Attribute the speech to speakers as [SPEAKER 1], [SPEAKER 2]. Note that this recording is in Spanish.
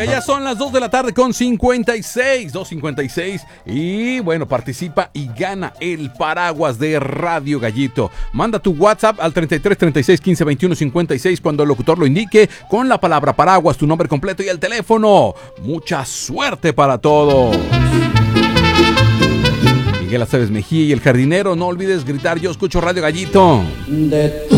[SPEAKER 1] Mira, ya son las 2 de la tarde con 56, 2:56. Y bueno, participa y gana el paraguas de Radio Gallito. Manda tu WhatsApp al 33 36 15 21 56 cuando el locutor lo indique, con la palabra paraguas, tu nombre completo y el teléfono. Mucha suerte para todos. Miguel Aceves Mejía y el jardinero, no olvides gritar: yo escucho Radio Gallito.